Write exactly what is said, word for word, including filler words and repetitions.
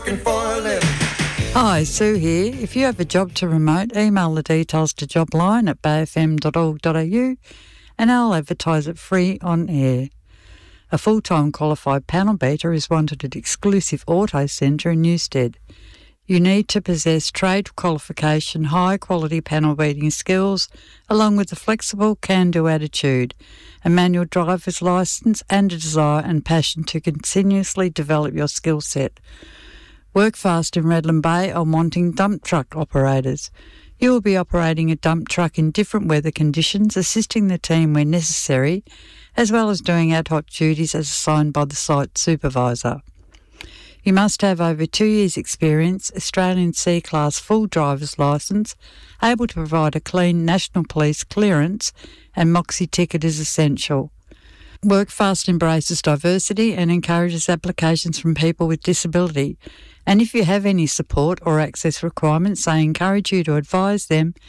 Hi, Sue here. If you have a job to remote, email the details to jobline at bay f m dot org dot a u and I'll advertise it free on air. A full-time qualified panel beater is wanted at exclusive auto centre in Newstead. You need to possess trade qualification, high-quality panel beating skills, along with a flexible, can-do attitude, a manual driver's licence and a desire and passion to continuously develop your skill set. Work fast in Redland Bay are wanting dump truck operators. You will be operating a dump truck in different weather conditions, assisting the team where necessary, as well as doing ad hoc duties as assigned by the site supervisor. You must have over two years' experience, Australian C-Class full driver's licence, able to provide a clean National Police clearance, and Moxie ticket is essential. Workfast embraces diversity and encourages applications from people with disability. And if you have any support or access requirements, I encourage you to advise them